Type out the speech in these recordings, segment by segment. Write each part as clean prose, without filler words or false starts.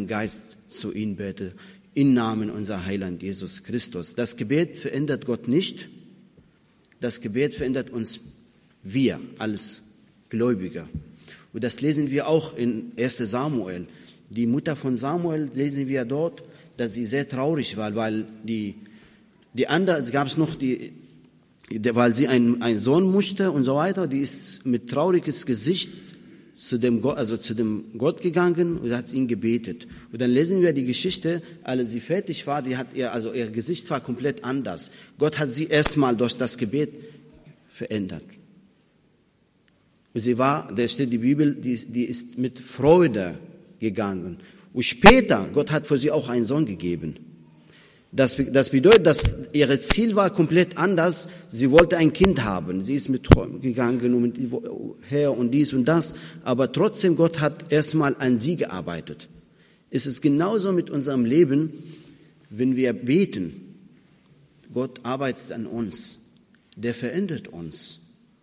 Geist zu ihm bete, im Namen unser Heiland Jesus Christus. Das Gebet verändert Gott nicht. Das Gebet verändert uns, wir als Gläubige. Und das lesen wir auch in 1. Samuel. Die Mutter von Samuel lesen wir dort, dass sie sehr traurig war, weil die andere, es gab es noch weil sie einen Sohn musste und so weiter, die ist mit trauriges Gesicht zu dem Gott gegangen und hat ihn gebetet. Und dann lesen wir die Geschichte, als sie fertig war, ihr Gesicht war komplett anders. Gott hat sie erstmal durch das Gebet verändert. Und sie war, da steht die Bibel, die ist mit Freude gegangen. Und später, Gott hat für sie auch einen Sohn gegeben. Das bedeutet, dass ihr Ziel war komplett anders. Sie wollte ein Kind haben. Sie ist mit Träumen gegangen und her und dies und das. Aber trotzdem, Gott hat erstmal an sie gearbeitet. Es ist genauso mit unserem Leben, wenn wir beten. Gott arbeitet an uns. Der verändert uns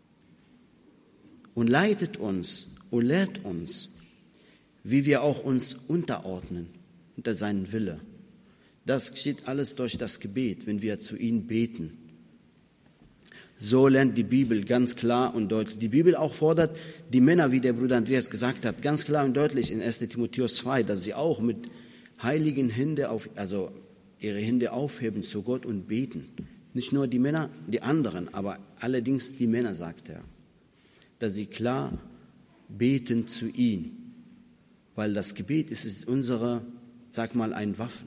und leitet uns und lehrt uns, wie wir auch uns unterordnen unter seinen Wille. Das geschieht alles durch das Gebet, wenn wir zu ihm beten. So lernt die Bibel ganz klar und deutlich. Die Bibel auch fordert die Männer, wie der Bruder Andreas gesagt hat, ganz klar und deutlich in 1. Timotheus 2, dass sie auch mit heiligen Händen, ihre Hände aufheben zu Gott und beten. Nicht nur die Männer, die anderen, aber allerdings die Männer, sagt er, dass sie klar beten zu ihm, weil das Gebet ist unsere, ein Waffen.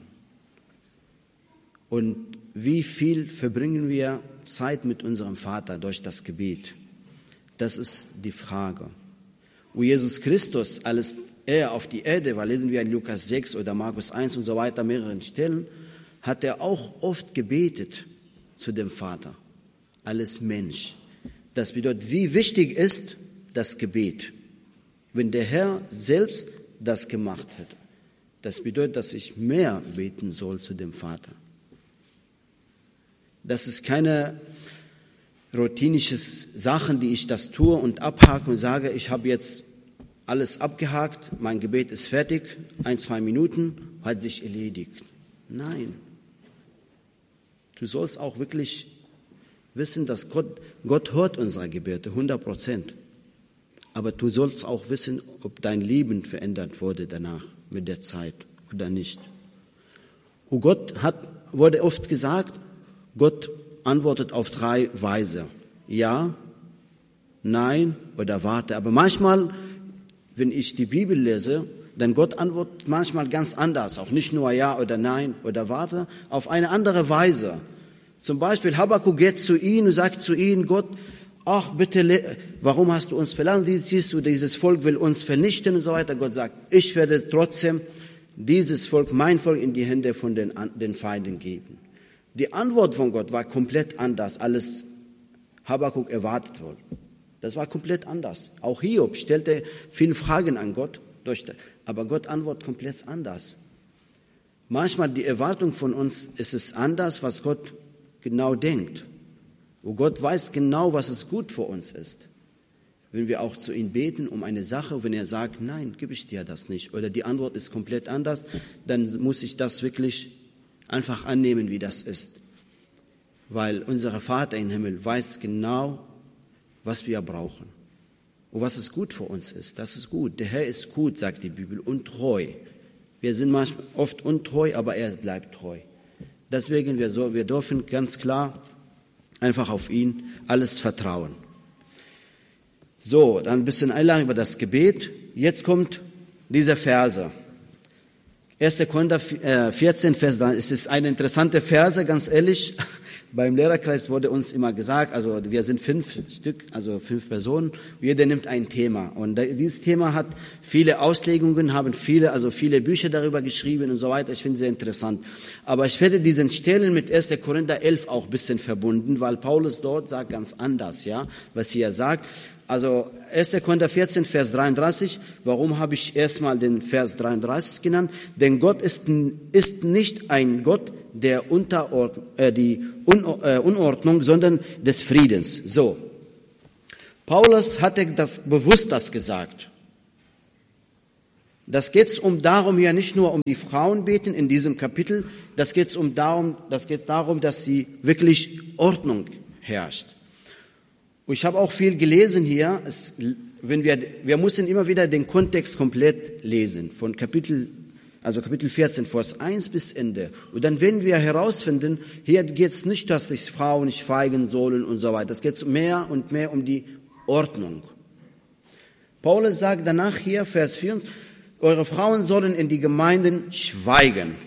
Und wie viel verbringen wir Zeit mit unserem Vater durch das Gebet? Das ist die Frage. Und Jesus Christus, als er auf die Erde war, lesen wir in Lukas 6 oder Markus 1 und so weiter, mehreren Stellen, hat er auch oft gebetet zu dem Vater, als Mensch. Das bedeutet, wie wichtig ist das Gebet, wenn der Herr selbst das gemacht hätte. Das bedeutet, dass ich mehr beten soll zu dem Vater. Das ist keine routinische Sachen, die ich das tue und abhake und sage, ich habe jetzt alles abgehakt, mein Gebet ist fertig, 1-2 Minuten, hat sich erledigt. Nein. Du sollst auch wirklich wissen, dass Gott hört unsere Gebete, 100%. Aber du sollst auch wissen, ob dein Leben verändert wurde danach, mit der Zeit oder nicht. Und wurde oft gesagt, Gott antwortet auf 3 Weise. Ja, nein oder warte. Aber manchmal, wenn ich die Bibel lese, dann Gott antwortet manchmal ganz anders. Auch nicht nur ja oder nein oder warte, auf eine andere Weise. Zum Beispiel Habakuk geht zu ihm und sagt zu ihm, Gott, ach bitte, warum hast du uns verlassen? Dieses Volk will uns vernichten und so weiter. Gott sagt, ich werde trotzdem dieses Volk, mein Volk, in die Hände von den Feinden geben. Die Antwort von Gott war komplett anders, als Habakuk erwartet wurde. Das war komplett anders. Auch Hiob stellte viele Fragen an Gott, aber Gott antwortet komplett anders. Manchmal die Erwartung von uns ist es anders, was Gott genau denkt. Wo Gott weiß genau, was es gut für uns ist. Wenn wir auch zu ihm beten um eine Sache, wenn er sagt, nein, gebe ich dir das nicht, oder die Antwort ist komplett anders, dann muss ich das wirklich einfach annehmen, wie das ist. Weil unser Vater im Himmel weiß genau, was wir brauchen. Und was es gut für uns ist, das ist gut. Der Herr ist gut, sagt die Bibel, und treu. Wir sind manchmal oft untreu, aber er bleibt treu. Deswegen, wir dürfen ganz klar einfach auf ihn alles vertrauen. So, dann ein bisschen Einladung über das Gebet. Jetzt kommt diese Verse. 1. Korinther 14, Vers 3. Es ist eine interessante Verse, ganz ehrlich. Beim Lehrerkreis wurde uns immer gesagt, also wir sind 5 Stück, also 5 Personen. Jeder nimmt ein Thema. Und dieses Thema hat viele Auslegungen, haben viele Bücher darüber geschrieben und so weiter. Ich finde es sehr interessant. Aber ich werde diesen Stellen mit 1. Korinther 11 auch ein bisschen verbunden, weil Paulus dort sagt ganz anders, ja, was hier sagt. Also 1. Korinther 14, Vers 33. Warum habe ich erstmal den Vers 33 genannt? Denn Gott ist nicht ein Gott der die Unordnung, sondern des Friedens. So. Paulus hatte das bewusst gesagt. Das geht darum hier nicht nur um die Frauen beten in diesem Kapitel, das geht darum, dass sie wirklich Ordnung herrscht. Und ich habe auch viel gelesen hier, wir müssen immer wieder den Kontext komplett lesen, von Kapitel 14, Vers 1 bis Ende. Und dann werden wir herausfinden, hier geht es nicht, dass die Frauen schweigen sollen und so weiter. Es geht mehr und mehr um die Ordnung. Paulus sagt danach hier, Vers 4, eure Frauen sollen in die Gemeinden schweigen.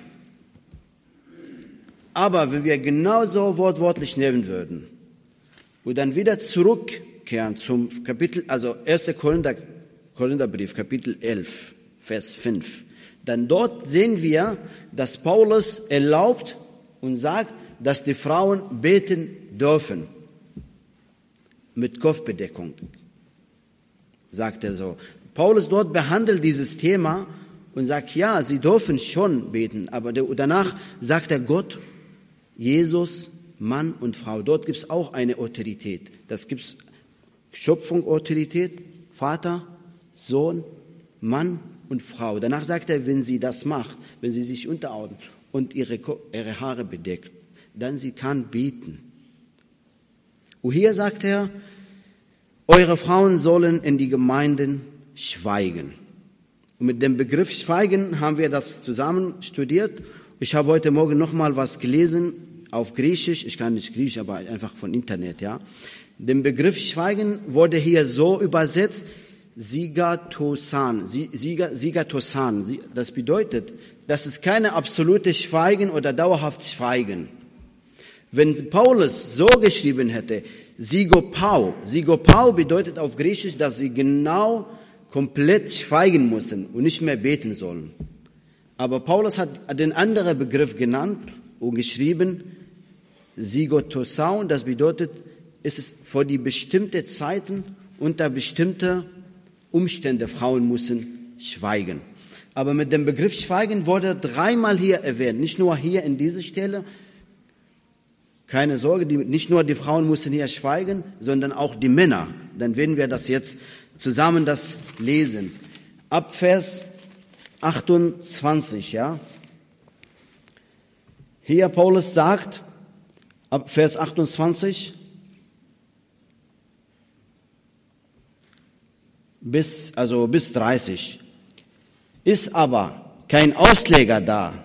Aber wenn wir genauso wortwörtlich nehmen würden und dann wieder zurückkehren zum Kapitel, also 1. Korintherbrief, Kapitel 11, Vers 5, dann dort sehen wir, dass Paulus erlaubt und sagt, dass die Frauen beten dürfen. Mit Kopfbedeckung, sagt er so. Paulus dort behandelt dieses Thema und sagt, ja, sie dürfen schon beten, aber danach sagt er Gott, Jesus, Mann und Frau. Dort gibt es auch eine Autorität. Das gibt es Schöpfung, Autorität, Vater, Sohn, Mann und Frau. Danach sagt er, wenn sie das macht, wenn sie sich unterordnet und ihre Haare bedeckt, dann sie kann beten. Und hier sagt er, eure Frauen sollen in die Gemeinden schweigen. Und mit dem Begriff Schweigen haben wir das zusammen studiert. Ich habe heute Morgen noch mal was gelesen auf Griechisch. Ich kann nicht Griechisch, aber einfach von Internet, ja. Der Begriff Schweigen wurde hier so übersetzt, Sigatosan. Das bedeutet, das ist keine absolute Schweigen oder dauerhaft Schweigen. Wenn Paulus so geschrieben hätte, Sigopau bedeutet auf Griechisch, dass sie genau komplett schweigen müssen und nicht mehr beten sollen. Aber Paulus hat den anderen Begriff genannt und geschrieben, Sigotosaun, das bedeutet, es ist für die bestimmte Zeiten unter bestimmte Umstände, Frauen müssen schweigen. Aber mit dem Begriff Schweigen wurde dreimal hier erwähnt, nicht nur hier in dieser Stelle. Keine Sorge, nicht nur die Frauen müssen hier schweigen, sondern auch die Männer. Dann werden wir das jetzt zusammen lesen. Ab Vers 28, ja. Hier Paulus sagt, ab Vers 28 bis 30. Ist aber kein Ausleger da.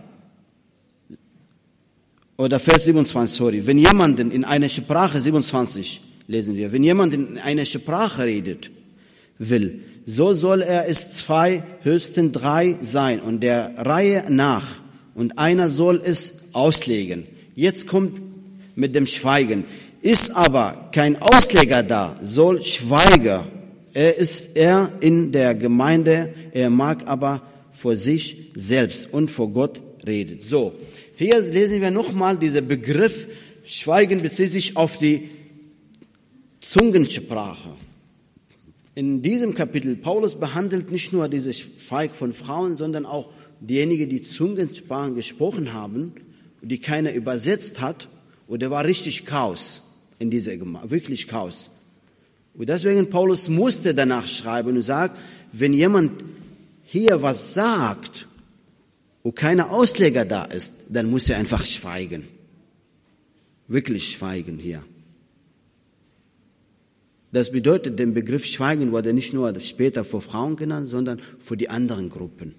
Oder Vers 27, sorry. Wenn jemanden in einer Sprache, 27 lesen wir, wenn jemand in einer Sprache redet will, so soll er es 2, höchstens 3 sein und der Reihe nach. Und einer soll es auslegen. Jetzt kommt mit dem Schweigen. Ist aber kein Ausleger da, soll schweige. Er in der Gemeinde, er mag aber vor sich selbst und vor Gott redet. So, hier lesen wir nochmal diesen Begriff, Schweigen bezieht sich auf die Zungensprache. In diesem Kapitel, Paulus behandelt nicht nur diese Schweig von Frauen, sondern auch diejenigen, die Zungensprachen gesprochen haben, die keiner übersetzt hat, und da war richtig Chaos in dieser Gemeinde, wirklich Chaos. Und deswegen Paulus musste danach schreiben und sagt, wenn jemand hier was sagt, wo keiner Ausleger da ist, dann muss er einfach schweigen. Wirklich schweigen hier. Das bedeutet, der Begriff Schweigen wurde nicht nur später für Frauen genannt, sondern für die anderen Gruppen.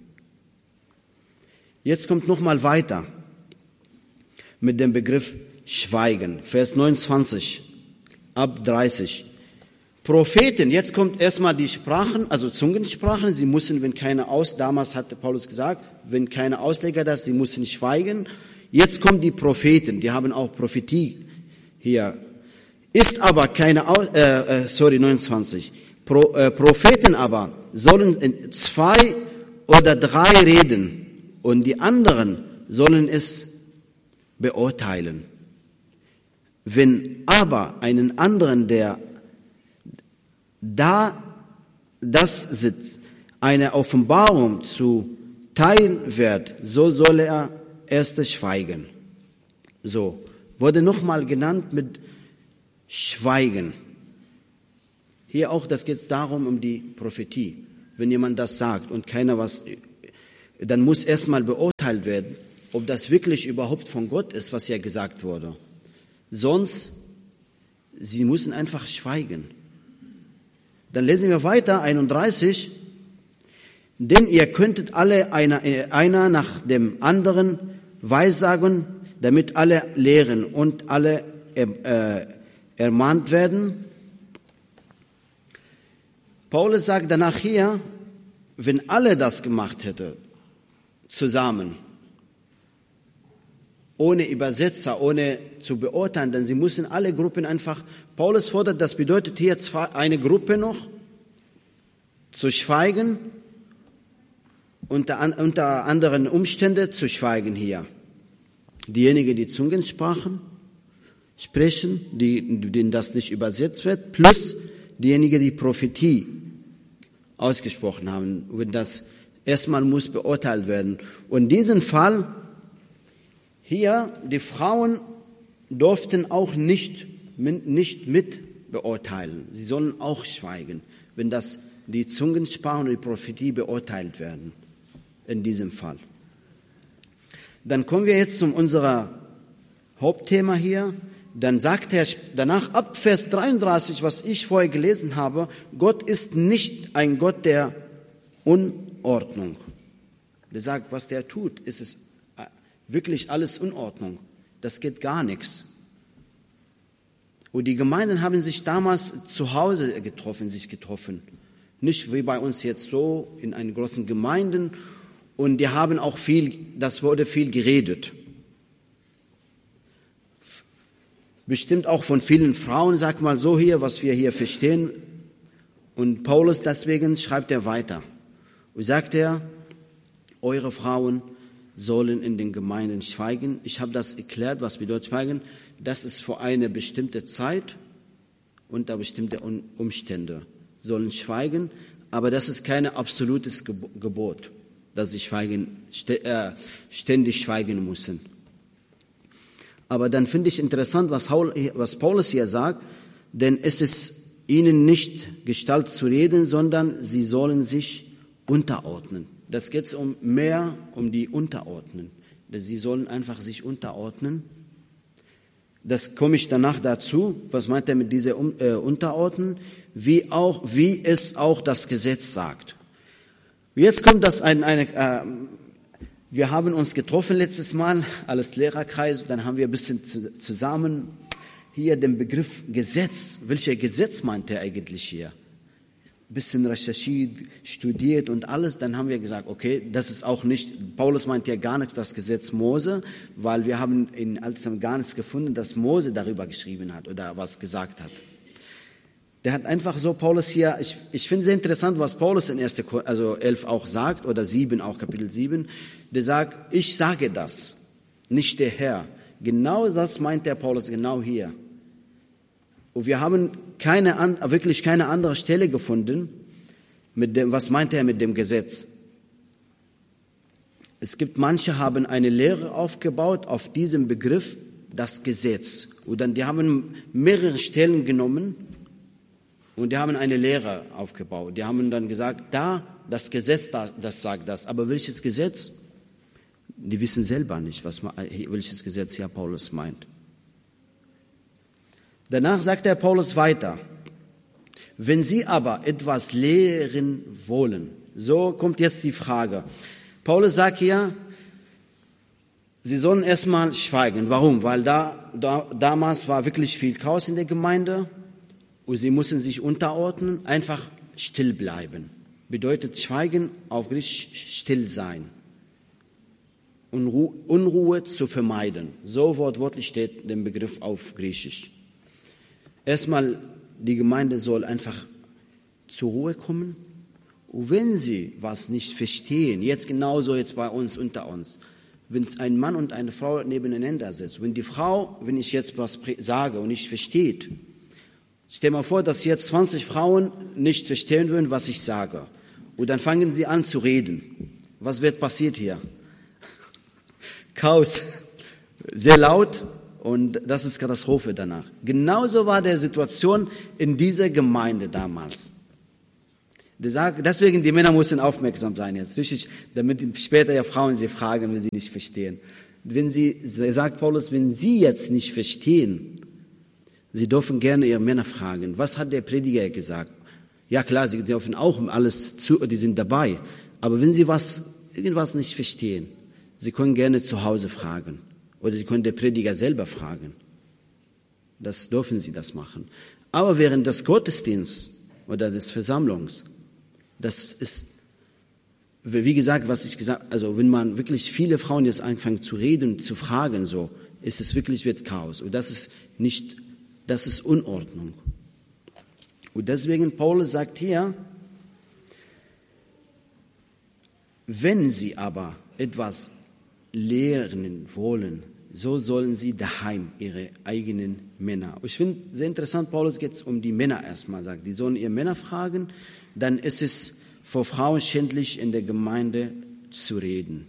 Jetzt kommt nochmal weiter mit dem Begriff Schweigen. Vers 29 ab 30. Propheten, jetzt kommt erstmal die Sprachen, also Zungensprachen, sie müssen, damals hatte Paulus gesagt, wenn keine Ausleger das, sie müssen schweigen. Jetzt kommen die Propheten, die haben auch Prophetie hier. Ist aber keine, 29. Propheten aber sollen 2 oder 3 reden und die anderen sollen es beurteilen. Wenn aber einen anderen, der das sitzt, eine Offenbarung zu teilen wird, so soll er erst schweigen. So, wurde nochmal genannt mit Schweigen. Hier auch, das geht darum, um die Prophetie. wenn jemand das sagt und keiner was, dann muss erstmal beurteilt werden, ob das wirklich überhaupt von Gott ist, was ja gesagt wurde. Sonst, sie müssen einfach schweigen. Dann lesen wir weiter, 31. Denn ihr könntet alle einer nach dem anderen weissagen, damit alle lehren und alle ermahnt werden. Paulus sagt danach hier, wenn alle das gemacht hätten, zusammen, ohne Übersetzer, ohne zu beurteilen, denn sie müssen alle Gruppen einfach, Paulus fordert, das bedeutet hier eine Gruppe noch, zu schweigen, unter anderen Umständen zu schweigen hier. Diejenigen, die Zungen sprechen, denen das nicht übersetzt wird, plus diejenigen, die Prophetie ausgesprochen haben. Und das erstmal muss beurteilt werden. Und in diesem Fall hier, die Frauen durften auch nicht mit beurteilen. Sie sollen auch schweigen, wenn das die Zungensprache und die Prophetie beurteilt werden. In diesem Fall. Dann kommen wir jetzt zu unserem Hauptthema hier. Dann sagt er danach ab Vers 33, was ich vorher gelesen habe, Gott ist nicht ein Gott der Unordnung. Der sagt, was der tut, ist es wirklich alles Unordnung. Das geht gar nichts. Und die Gemeinden haben sich damals zu Hause sich getroffen. Nicht wie bei uns jetzt so in einen großen Gemeinden. Und die haben auch das wurde viel geredet. Bestimmt auch von vielen Frauen, sag mal so hier, was wir hier verstehen. Und Paulus deswegen schreibt er weiter. Und sagt er, eure Frauen sollen in den Gemeinden schweigen. Ich habe das erklärt, was bedeutet schweigen. Das ist für eine bestimmte Zeit unter bestimmte Umstände. Sollen schweigen, aber das ist kein absolutes Gebot, dass sie ständig schweigen müssen. Aber dann finde ich interessant, was Paulus hier sagt, denn es ist ihnen nicht Gestalt zu reden, sondern sie sollen sich unterordnen. Das geht mehr um die Unterordnen. Sie sollen einfach sich unterordnen. Das komme ich danach dazu. Was meint er mit dieser Unterordnen? Wie es auch das Gesetz sagt. Jetzt kommt das wir haben uns getroffen letztes Mal als Lehrerkreis, dann haben wir ein bisschen zusammen hier den Begriff Gesetz. Welcher Gesetz meint er eigentlich hier? Ein bisschen recherchiert, studiert und alles, dann haben wir gesagt, okay, das ist auch nicht, Paulus meint ja gar nicht das Gesetz Mose, weil wir haben in Alten Testament gar nichts gefunden, dass Mose darüber geschrieben hat oder was gesagt hat. Der hat einfach so Paulus hier, ich finde sehr interessant, was Paulus in 11 auch sagt, oder 7 auch, Kapitel 7, der sagt, ich sage das, nicht der Herr. Genau das meint der Paulus, genau hier. Und wir haben wirklich keine andere Stelle gefunden, was meint er mit dem Gesetz. Es gibt manche, haben eine Lehre aufgebaut auf diesem Begriff, das Gesetz. Und dann, die haben mehrere Stellen genommen, und die haben eine Lehre aufgebaut. Die haben dann gesagt, das Gesetz, das sagt das. Aber welches Gesetz? Die wissen selber nicht, welches Gesetz hier Paulus meint. Danach sagt der Paulus weiter. Wenn sie aber etwas lehren wollen, so kommt jetzt die Frage. Paulus sagt hier, sie sollen erstmal schweigen. Warum? Weil damals war wirklich viel Chaos in der Gemeinde. Und sie müssen sich unterordnen, einfach still bleiben. Bedeutet schweigen, auf Griechisch still sein. Und Unruhe zu vermeiden. So wortwörtlich steht der Begriff auf Griechisch. Erstmal, die Gemeinde soll einfach zur Ruhe kommen. Und wenn sie was nicht verstehen, jetzt genauso jetzt bei uns, unter uns, wenn es ein Mann und eine Frau nebeneinander sitzt, wenn ich jetzt was sage und nicht versteht, stell mal vor, dass jetzt 20 Frauen nicht verstehen würden, was ich sage. Und dann fangen sie an zu reden. Was wird passiert hier? Chaos. Sehr laut und das ist Katastrophe danach. Genauso war die Situation in dieser Gemeinde damals. Deswegen, die Männer müssen aufmerksam sein jetzt, richtig, damit später ja Frauen sie fragen, wenn sie nicht verstehen. Sagt Paulus, wenn sie jetzt nicht verstehen, sie dürfen gerne ihre Männer fragen, was hat der Prediger gesagt? Ja klar, sie dürfen auch alles die sind dabei, aber wenn sie irgendwas nicht verstehen, sie können gerne zu Hause fragen oder sie können den Prediger selber fragen. Das dürfen sie das machen. Aber während des Gottesdienstes oder des Versammlungs, das ist, wie gesagt, also wenn man wirklich viele Frauen jetzt anfangen zu reden, zu fragen, so, wird Chaos. Und das ist Unordnung. Und deswegen Paulus sagt hier, wenn sie aber etwas lehren wollen, so sollen sie daheim ihre eigenen Männer. Ich finde sehr interessant, Paulus geht es um die Männer erstmal, sagt, die sollen ihre Männer fragen, dann ist es vor Frauen schändlich in der Gemeinde zu reden.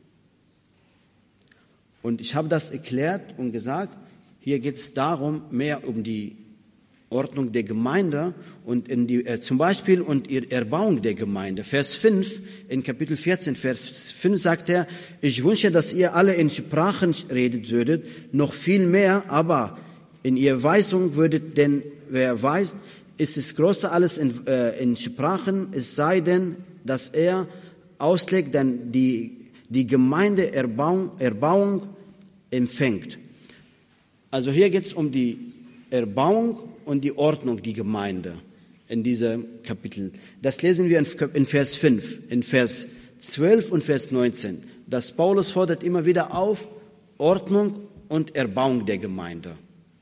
Und ich habe das erklärt und gesagt, hier geht es darum, mehr um die Ordnung der Gemeinde und zum Beispiel und die Erbauung der Gemeinde. Vers 5, in Kapitel 14, Vers 5 sagt er, ich wünsche, dass ihr alle in Sprachen redet würdet, noch viel mehr, aber in ihr Weisung würdet, denn wer weiß, ist es größer alles in Sprachen, es sei denn, dass er auslegt, dann die Gemeinde Erbauung empfängt. Also hier geht es um die Erbauung und die Ordnung, die Gemeinde in diesem Kapitel. Das lesen wir in Vers 5, in Vers 12 und Vers 19. Das Paulus fordert immer wieder auf, Ordnung und Erbauung der Gemeinde.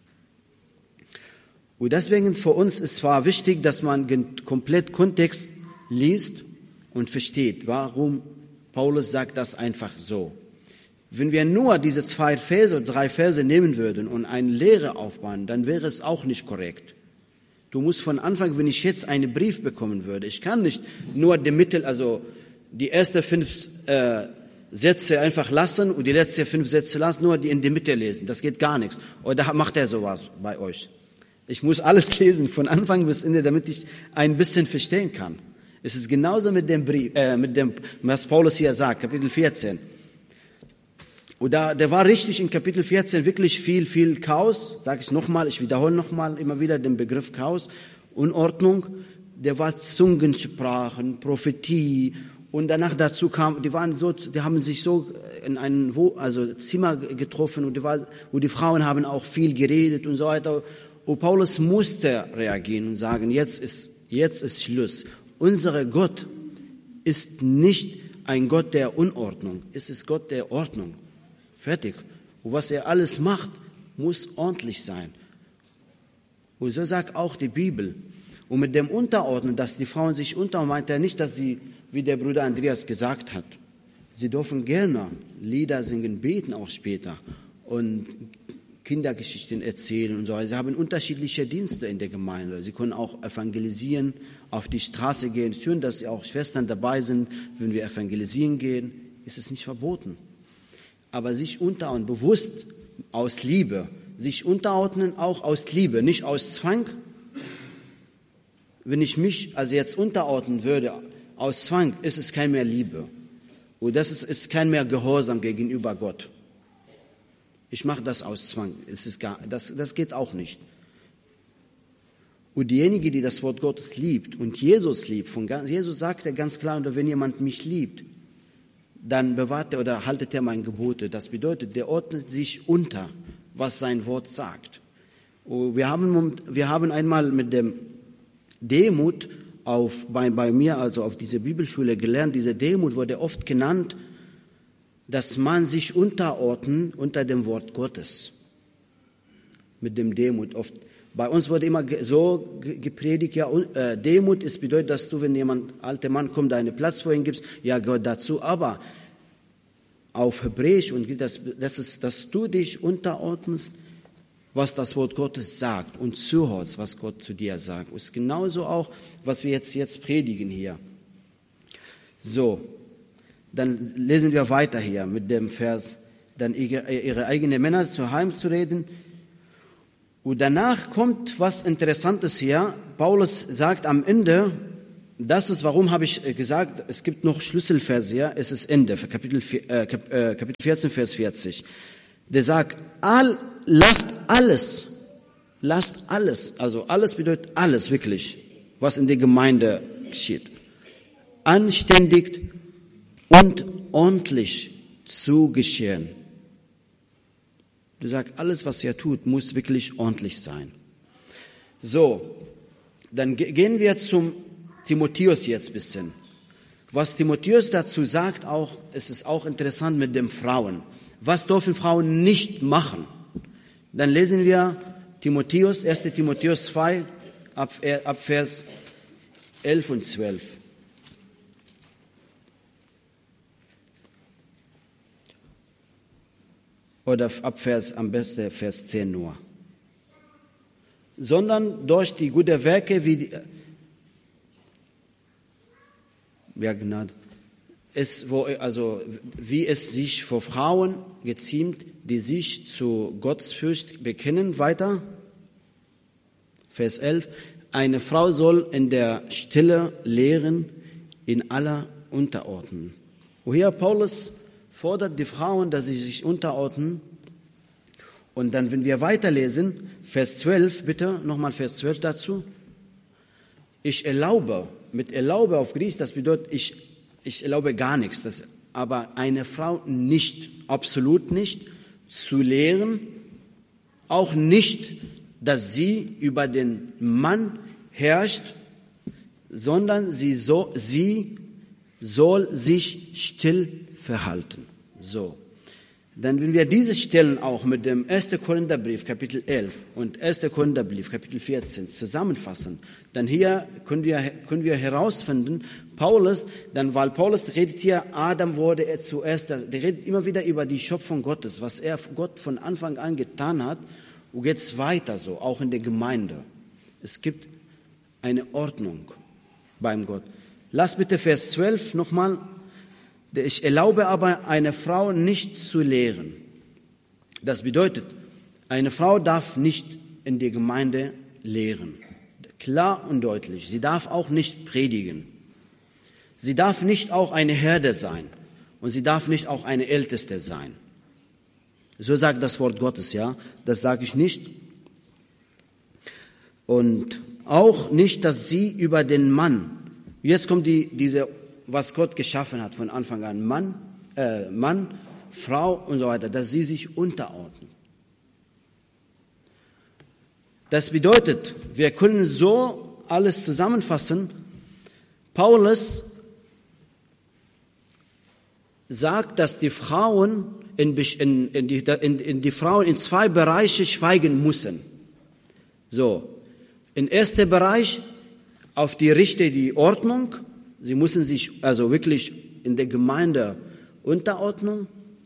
Und deswegen für uns ist zwar wichtig, dass man komplett Kontext liest und versteht, warum Paulus sagt das einfach so. Wenn wir nur diese 2 Verse oder 3 Verse nehmen würden und eine Lehre aufbauen, dann wäre es auch nicht korrekt. Du musst von Anfang, wenn ich jetzt einen Brief bekommen würde, ich kann nicht nur die ersten 5 Sätze einfach lassen und die letzten 5 Sätze lassen, nur die in der Mitte lesen. Das geht gar nichts. Oder macht er sowas bei euch? Ich muss alles lesen, von Anfang bis Ende, damit ich ein bisschen verstehen kann. Es ist genauso mit dem Brief, was Paulus hier sagt, Kapitel 14. Und der war richtig in Kapitel 14 wirklich viel Chaos. Sage ich nochmal, ich wiederhole nochmal immer wieder den Begriff Chaos, Unordnung. Der war Zungensprachen, Prophetie. Und danach dazu kam, die haben sich so in ein Zimmer getroffen und wo die Frauen haben auch viel geredet und so weiter. Und Paulus musste reagieren und sagen, jetzt ist Schluss. Unser Gott ist nicht ein Gott der Unordnung, es ist Gott der Ordnung. Fertig. Und was er alles macht, muss ordentlich sein. Und so sagt auch die Bibel. Und mit dem Unterordnen, dass die Frauen sich meint er nicht, dass sie, wie der Bruder Andreas gesagt hat, sie dürfen gerne Lieder singen, beten auch später und Kindergeschichten erzählen und so. Sie haben unterschiedliche Dienste in der Gemeinde. Sie können auch evangelisieren, auf die Straße gehen. Schön, dass auch Schwestern dabei sind, wenn wir evangelisieren gehen. Ist es nicht verboten. Aber sich unterordnen, bewusst aus Liebe, sich unterordnen auch aus Liebe, nicht aus Zwang. Wenn ich mich also jetzt unterordnen würde aus Zwang, ist es kein mehr Liebe. Und das ist kein mehr Gehorsam gegenüber Gott. Ich mache das aus Zwang. Das geht auch nicht. Und diejenige, die das Wort Gottes liebt und Jesus liebt, Jesus sagt ja ganz klar, wenn jemand mich liebt, dann bewahrt er oder haltet er meine Gebote. Das bedeutet, der ordnet sich unter, was sein Wort sagt. Und wir haben einmal mit dem Demut bei mir, also auf dieser Bibelschule gelernt, diese Demut wurde oft genannt, dass man sich unterordnet unter dem Wort Gottes. Mit dem Demut oft. Bei uns wurde immer so gepredigt, ja, Demut bedeutet, dass du, wenn jemand, alter Mann kommt, deinen Platz vor ihm gibst, ja, gehört dazu. Aber auf Hebräisch und das ist, dass du dich unterordnest, was das Wort Gottes sagt und zuhörst, was Gott zu dir sagt. Und es ist genauso auch, was wir jetzt predigen hier. So, dann lesen wir weiter hier mit dem Vers, dann ihre eigenen Männer zu Heim zu reden. Und danach kommt was Interessantes hier. Paulus sagt am Ende, das ist, warum habe ich gesagt, es gibt noch Schlüsselverse, ja, es ist Ende, Kapitel 14, Vers 40. Der sagt, lasst alles, also alles bedeutet alles wirklich, was in der Gemeinde geschieht, anständig und ordentlich zu geschehen. Du sagst, alles, was ihr tut, muss wirklich ordentlich sein. So, dann gehen wir zum Timotheus jetzt ein bisschen. Was Timotheus dazu sagt, auch, es ist auch interessant mit den Frauen. Was dürfen Frauen nicht machen? Dann lesen wir Timotheus, 1. Timotheus 2, ab Vers 11 und 12. Oder am besten Vers 10 nur. Sondern durch die guten Werke wie es sich vor Frauen geziemt, die sich zu Gottesfurcht bekennen, weiter. Vers 11. Eine Frau soll in der Stille lehren, in aller unterordnen. Wo hier Paulus fordert die Frauen, dass sie sich unterordnen. Und dann, wenn wir weiterlesen, Vers 12, bitte nochmal Vers 12 dazu. Ich erlaube, mit erlaube auf Griechisch, das bedeutet, ich erlaube gar nichts. Aber eine Frau nicht, absolut nicht, zu lehren, auch nicht, dass sie über den Mann herrscht, sondern sie soll sich still verhalten. So. Dann, wenn wir diese Stellen auch mit dem 1. Korintherbrief, Kapitel 11 und 1. Korintherbrief, Kapitel 14 zusammenfassen, dann hier können wir herausfinden, weil Paulus redet hier, Adam wurde er zuerst, der redet immer wieder über die Schöpfung Gottes, was er Gott von Anfang an getan hat, und jetzt weiter so, auch in der Gemeinde. Es gibt eine Ordnung beim Gott. Lass bitte Vers 12 nochmal. Ich erlaube aber eine Frau nicht zu lehren. Das bedeutet, eine Frau darf nicht in der Gemeinde lehren. Klar und deutlich. Sie darf auch nicht predigen. Sie darf nicht auch eine Herde sein. Und sie darf nicht auch eine Älteste sein. So sagt das Wort Gottes, ja. Das sage ich nicht. Und auch nicht, dass sie über den Mann, jetzt kommt diese, was Gott geschaffen hat von Anfang an, Mann, Frau und so weiter, dass sie sich unterordnen. Das bedeutet, wir können so alles zusammenfassen. Paulus sagt, dass die Frauen die Frauen in zwei Bereiche schweigen müssen. So, im ersten Bereich auf die Richter, die Ordnung. Sie müssen sich also wirklich in der Gemeinde unterordnen,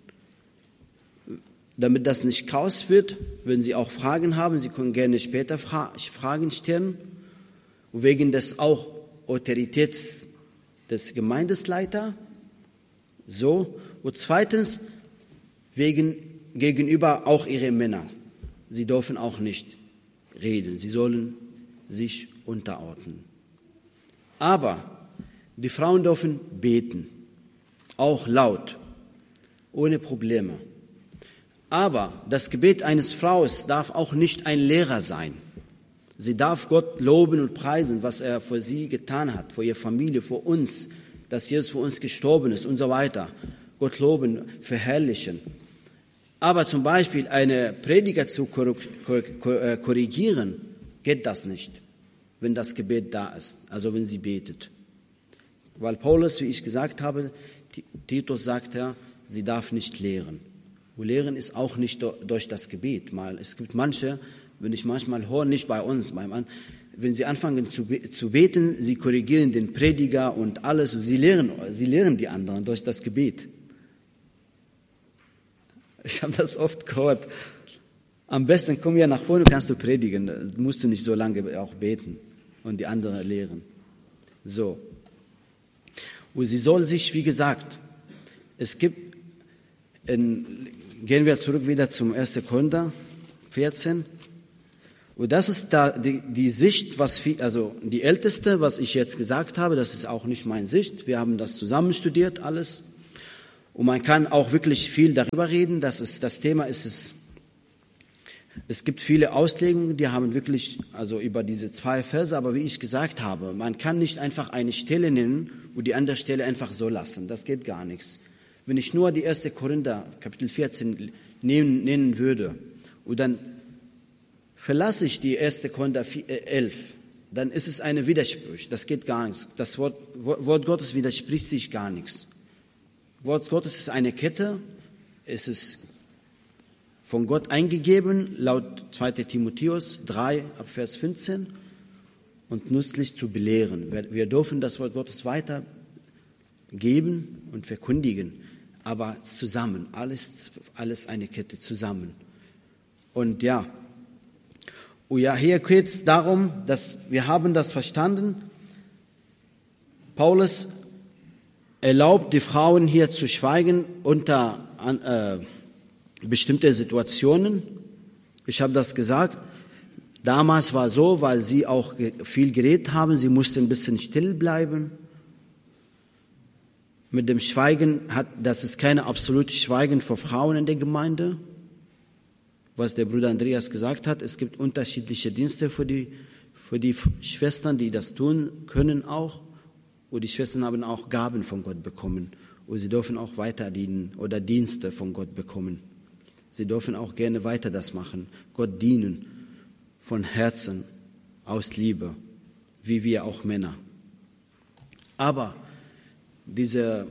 damit das nicht Chaos wird. Wenn Sie auch Fragen haben, Sie können gerne später Fragen stellen. Und wegen des auch Autoritäts des Gemeindesleiters. So. Und zweitens, gegenüber auch ihre Männer. Sie dürfen auch nicht reden. Sie sollen sich unterordnen. Aber die Frauen dürfen beten. Auch laut. Ohne Probleme. Aber das Gebet eines Fraues darf auch nicht ein Lehrer sein. Sie darf Gott loben und preisen, was er für sie getan hat, für ihre Familie, für uns, dass Jesus für uns gestorben ist und so weiter. Gott loben, verherrlichen. Aber zum Beispiel eine Prediger zu korrigieren, geht das nicht, wenn das Gebet da ist, also wenn sie betet. Weil Paulus, wie ich gesagt habe, Titus sagt ja, sie darf nicht lehren. Und lehren ist auch nicht durch das Gebet. Es gibt manche, wenn ich manchmal höre, nicht bei uns, wenn sie anfangen zu beten, sie korrigieren den Prediger und alles, und sie lehren die anderen durch das Gebet. Ich habe das oft gehört. Am besten komm ja nach vorne, kannst du predigen, musst du nicht so lange auch beten und die anderen lehren. So. Und sie soll sich, wie gesagt, gehen wir zurück wieder zum 1. Korinther 14. Und das ist da die Sicht, also die älteste, was ich jetzt gesagt habe, das ist auch nicht meine Sicht. Wir haben das zusammen studiert, alles. Und man kann auch wirklich viel darüber reden. Das Thema ist es gibt viele Auslegungen, die haben wirklich, also über diese 2 Verse, aber wie ich gesagt habe, man kann nicht einfach eine Stelle nennen und die andere Stelle einfach so lassen. Das geht gar nichts. Wenn ich nur die 1. Korinther, Kapitel 14 nennen würde und dann verlasse ich die 1. Korinther 11, dann ist es eine Widerspruch. Das geht gar nichts. Das Wort Gottes widerspricht sich gar nichts. Wort Gottes ist eine Kette. Es ist von Gott eingegeben, laut 2. Timotheus 3, ab Vers 15, und nützlich zu belehren. Wir dürfen das Wort Gottes weitergeben und verkündigen, aber zusammen, alles eine Kette zusammen. Und ja, hier geht es darum, dass wir haben das verstanden. Paulus erlaubt die Frauen hier zu schweigen unter bestimmte Situationen. Ich habe das gesagt. Damals war so, weil sie auch viel geredet haben, sie mussten ein bisschen still bleiben. Mit dem Schweigen das ist keine absolute Schweigen vor Frauen in der Gemeinde. Was der Bruder Andreas gesagt hat, es gibt unterschiedliche Dienste für die Schwestern, die das tun können auch. Und die Schwestern haben auch Gaben von Gott bekommen. Und sie dürfen auch weiter dienen oder Dienste von Gott bekommen. Sie dürfen auch gerne weiter das machen, Gott dienen, von Herzen, aus Liebe, wie wir auch Männer. Aber diese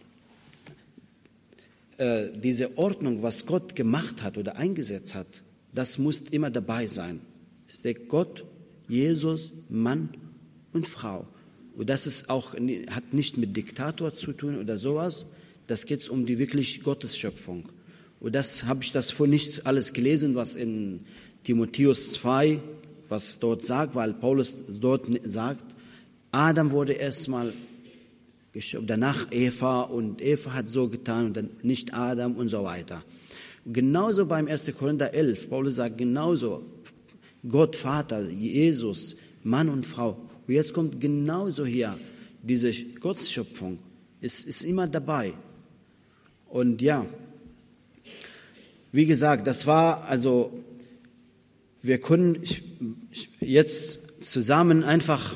Ordnung, was Gott gemacht hat oder eingesetzt hat, das muss immer dabei sein. Es ist Gott, Jesus, Mann und Frau. Und das ist auch, hat nicht mit Diktator zu tun oder sowas. Das geht um die wirklich Gottesschöpfung. Und das habe ich vor nicht alles gelesen, was in Timotheus 2, was dort sagt, weil Paulus dort sagt, Adam wurde erstmal gestorben, danach Eva und Eva hat so getan und dann nicht Adam und so weiter. Genauso beim 1. Korinther 11, Paulus sagt genauso, Gott, Vater, Jesus, Mann und Frau. Und jetzt kommt genauso hier, diese Gottschöpfung, ist immer dabei. Und ja, wie gesagt, das war, also, wir können jetzt zusammen einfach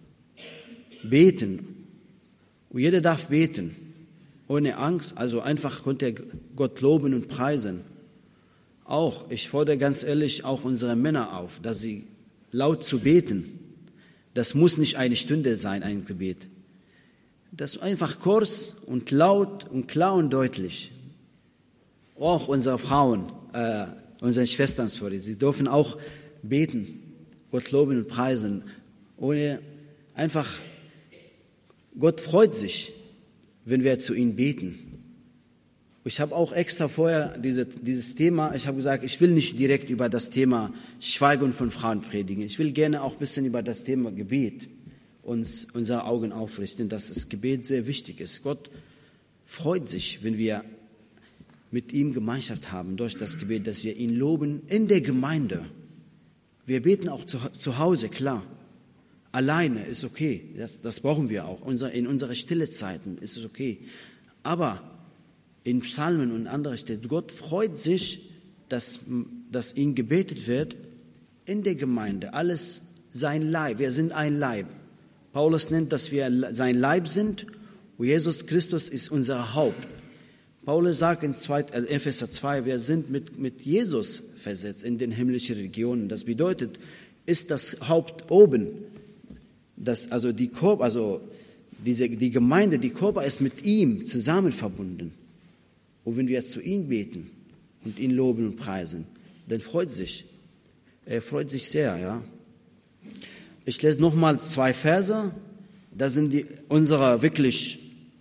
beten. Und jeder darf beten, ohne Angst, also einfach könnt ihr Gott loben und preisen. Auch, ich fordere ganz ehrlich auch unsere Männer auf, dass sie laut zu beten. Das muss nicht eine Stunde sein, ein Gebet. Das ist einfach kurz und laut und klar und deutlich. Auch unsere Frauen, unsere Schwestern, sie dürfen auch beten, Gott loben und preisen, ohne einfach, Gott freut sich, wenn wir zu ihm beten. Ich habe auch extra vorher dieses Thema, ich habe gesagt, ich will nicht direkt über das Thema Schweigen von Frauen predigen. Ich will gerne auch ein bisschen über das Thema Gebet uns unsere Augen aufrichten, dass das Gebet sehr wichtig ist. Gott freut sich, wenn wir mit ihm Gemeinschaft haben durch das Gebet, dass wir ihn loben in der Gemeinde. Wir beten auch zu Hause, klar. Alleine ist okay, das brauchen wir auch. In unsere stille Zeiten ist es okay. Aber in Psalmen und anderen steht, Gott freut sich, dass ihn gebetet wird in der Gemeinde. Alles sein Leib, wir sind ein Leib. Paulus nennt, dass wir sein Leib sind und Jesus Christus ist unser Haupt. Paulus sagt in Epheser 2, wir sind mit Jesus versetzt in den himmlischen Regionen. Das bedeutet, ist das Haupt oben. Die Gemeinde, die Körper ist mit ihm zusammen verbunden. Und wenn wir zu ihm beten und ihn loben und preisen, dann er freut sich sehr, ja. Ich lese nochmal 2 Verse, das sind unsere wirklich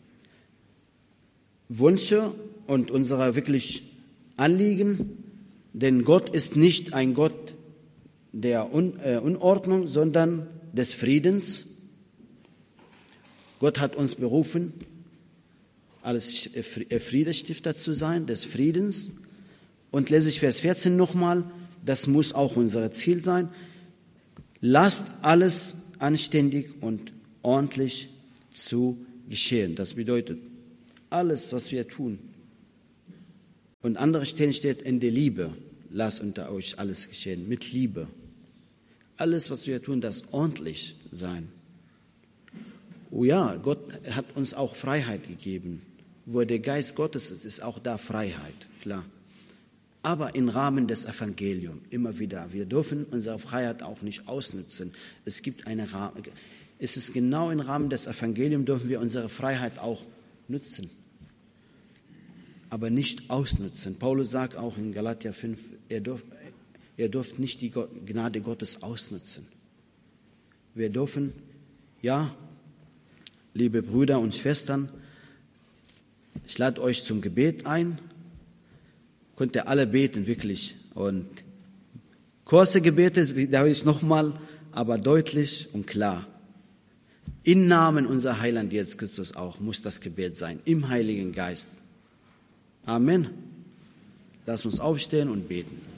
Wünsche und unsere wirklich Anliegen, denn Gott ist nicht ein Gott der Unordnung, sondern des Friedens. Gott hat uns berufen, als Friedenstifter zu sein, des Friedens. Und lese ich Vers 14 nochmal. das muss auch unser Ziel sein. Lasst alles anständig und ordentlich zu geschehen. Das bedeutet, alles, was wir tun. Und an anderer Stelle steht, in der Liebe, lasst unter euch alles geschehen, mit Liebe. Alles, was wir tun, das ordentlich sein. Oh ja, Gott hat uns auch Freiheit gegeben. Wo der Geist Gottes ist, ist auch da Freiheit, klar. Aber im Rahmen des Evangeliums, immer wieder. Wir dürfen unsere Freiheit auch nicht ausnutzen. Es gibt eine Rahmen. Es ist genau im Rahmen des Evangeliums, dürfen wir unsere Freiheit auch nutzen. Aber nicht ausnutzen. Paulus sagt auch in Galater 5, ihr dürft nicht die Gnade Gottes ausnutzen. Wir dürfen, ja, liebe Brüder und Schwestern, ich lade euch zum Gebet ein. Könnt ihr alle beten, wirklich. Und kurze Gebete, da ist nochmal, aber deutlich und klar. Im Namen unser Heiland Jesus Christus auch muss das Gebet sein, im Heiligen Geist. Amen. Lass uns aufstehen und beten.